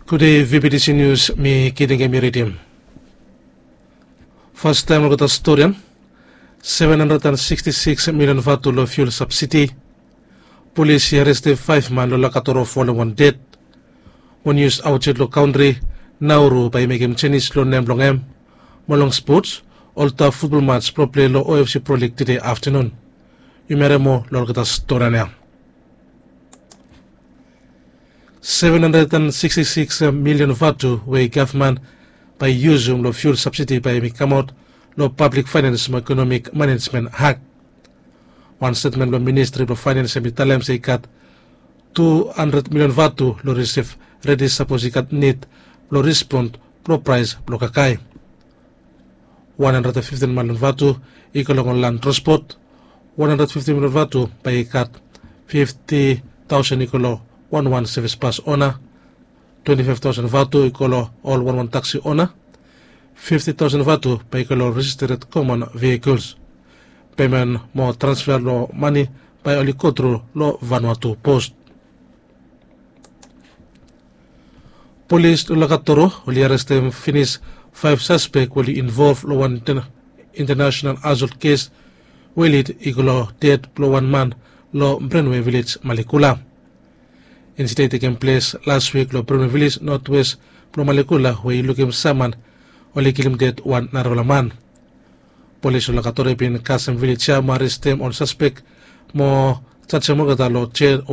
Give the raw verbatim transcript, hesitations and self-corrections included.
Good day, V B T C News, mi kidding miridim. First time look at historian, seven hundred sixty-six million vatulo fuel subsidy. Police arrested five man lo lakatoro fallen one dead. One news outside lo country, Nauru by making Chinese lo name long em. Molong sports, Alta football match pro play lo O F C Pro League today afternoon. Yumeremo lo look at historian. seven hundred sixty-six million vatu way government by using lo fuel subsidy by mikamot lo public finance mo economic management hack. One statement lo Ministry of Finance and Talem say kat two hundred million vatu lo receive ready suppose kat need lo respond pro price lo kakay. one hundred fifteen million vatu ikolong land transport, one hundred fifty million vatu by kat fifty thousand ikolo one one service pass owner, twenty-five thousand vatu ikolo all one one taxi owner, fifty thousand vatu by ikolo registered common vehicles. Payment mo transfer lo money by helicopter lo Vanuatu post. Police lo lakatoro uli arrest and finish five suspect will involve lo one international assault case will it ikolo dead lo one man lo Brenway village Malikula. Incident taken place last week lo Brenway village northwest lo Malikula where looking saman only kill him dead one narola man. Police lo lakatoro pin Kasem village arrest them on suspect mo chacha mo lo chair